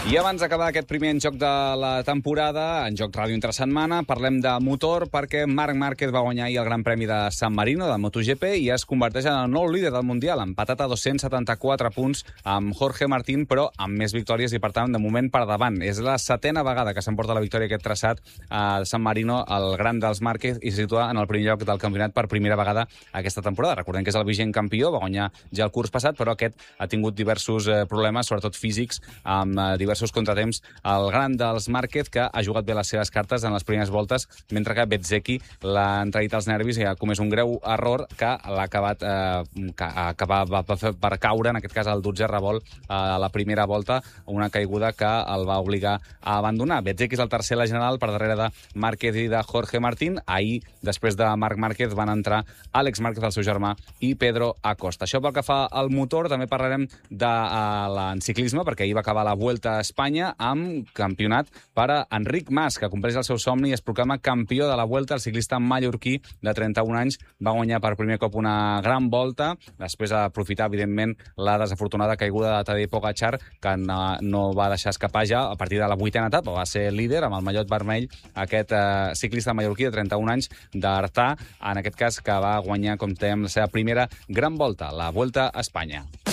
I abans d'acabar aquest primer en joc de la temporada, en joc ràdio entre setmana, parlem de motor perquè Marc Márquez va guanyar ahir el Gran Premi de San Marino de MotoGP i es converteix en el nou líder del Mundial, empatat a 274 punts amb Jorge Martín, però amb més victòries i, per tant, de moment per davant. És la setena vegada que s'emporta la victòria aquest traçat a San Marino, el Gran dels Márquez, i se situa en el primer lloc del campionat per primera vegada aquesta temporada. Recordem que és el vigent campió, va guanyar ja el curs passat, però aquest ha tingut diversos problemes, sobretot físics, amb diversos contratemps. El Gran dels Márquez, que ha jugat bé les seves cartes en les primeres voltes, mentre que Bezzecchi l'ha entraït als nervis i ha comès un greu error que l'ha acabat per caure, en aquest cas al 12è revolt a la primera volta, una caiguda que el va obligar a abandonar. Bezzecchi és el tercer a la general, per darrere de Márquez i de Jorge Martín. Ahir, després de Marc Márquez, van entrar Àlex Márquez, el seu germà, i Pedro Acosta. Això pel que fa al motor. També parlarem de l'enciclisme, perquè ahir va acabar la Vuelta a Espanya amb campionat per a Enric Mas, que compleix el seu somni i es proclama campió de la Vuelta. El ciclista mallorquí de 31 anys va guanyar per primer cop una gran volta, després d'aprofitar, evidentment, la desafortunada caiguda de Tadej Pogačar, que no va deixar escapar ja a partir de la 8a etapa. Va ser líder amb el mallot vermell, aquest ciclista mallorquí de 31 anys d'Artà, en aquest cas, que va guanyar, com dèiem, la seva primera gran volta, la Vuelta a Espanya.